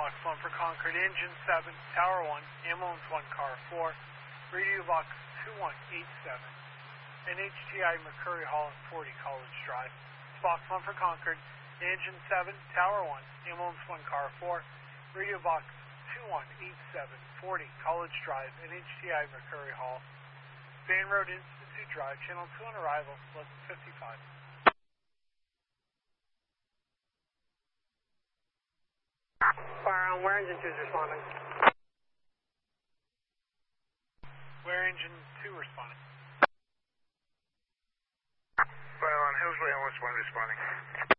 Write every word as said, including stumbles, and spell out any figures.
Fox one for Concord, engine seven, tower one, ambulance one, car four, radio box two one eight seven, N H T I McCurry Hall and forty College Drive. Fox one for Concord, engine seven, tower one, ambulance one, car four, radio box two one eight seven, forty College Drive, N H T I McCurry Hall. Van Road Institute Drive, channel two on arrival, eleven fifty-five. Fire on, where engine two is responding? Where engine two responding? Fire on Hillsley, ambulance one responding.